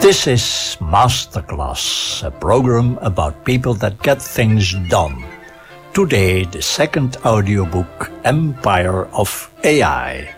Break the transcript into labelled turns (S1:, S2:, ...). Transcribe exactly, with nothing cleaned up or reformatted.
S1: This is Masterclass, a program about people that get things done. Today, the second audiobook, Empire of A I.